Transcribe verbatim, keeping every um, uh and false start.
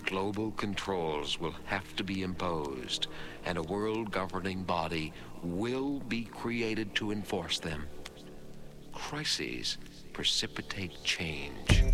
Global controls will have to be imposed, and a world governing body will be created to enforce them. Crises precipitate change.